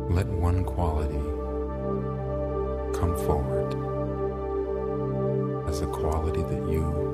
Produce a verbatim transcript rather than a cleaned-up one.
let one quality come forward as a quality that you